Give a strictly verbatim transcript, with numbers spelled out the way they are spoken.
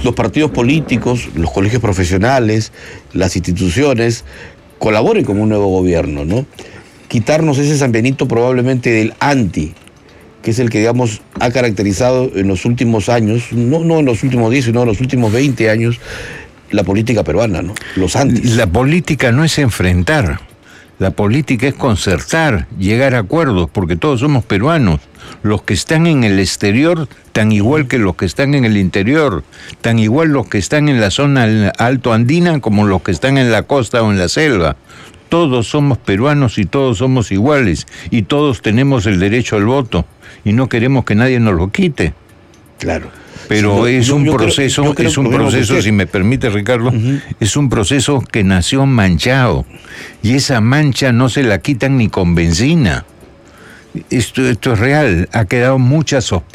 los partidos políticos, los colegios profesionales, las instituciones colaboren con un nuevo gobierno, ¿no? Quitarnos ese San Benito probablemente del anti, que es el que, digamos, ha caracterizado en los últimos años, no, no en los últimos diez, sino en los últimos veinte años, la política peruana, ¿no? Los antis. La política no es enfrentar, la política es concertar, llegar a acuerdos, porque todos somos peruanos. Los que están en el exterior, tan igual que los que están en el interior, tan igual los que están en la zona alto andina como los que están en la costa o en la selva. Todos somos peruanos y todos somos iguales, y todos tenemos el derecho al voto, y no queremos que nadie nos lo quite. Claro. Pero sí, es yo, un yo proceso, creo, creo es un proceso, si me permite, Ricardo, uh-huh. es un proceso que nació manchado, y esa mancha no se la quitan ni con benzina. Esto, esto es real, ha quedado mucha sospecha.